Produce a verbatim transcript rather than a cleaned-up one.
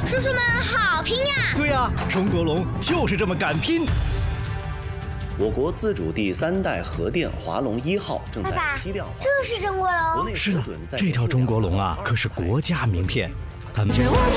叔叔们好拼呀！ 对呀、啊，中国龙就是这么敢拼。 我国自主第三代核电华龙一号正在批量化。 这是中国龙？ 是的，这条中国龙啊，可是国家名片。它们